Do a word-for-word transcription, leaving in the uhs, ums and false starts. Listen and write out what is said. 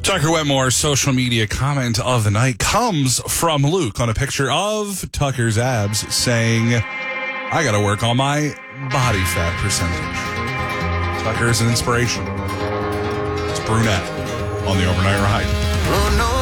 Tucker Wetmore's social media comment of the night comes from Luke on a picture of Tucker's abs saying, I got to work on my body fat percentage. Tucker is an inspiration. It's Brunette on the Overnight Ride. Oh, no.